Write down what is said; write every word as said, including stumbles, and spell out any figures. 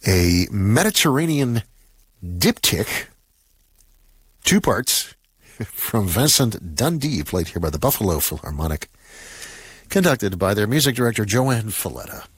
a Mediterranean diptych, two parts, from Vincent Dundee, played here by the Buffalo Philharmonic, conducted by their music director, Joanne Falletta.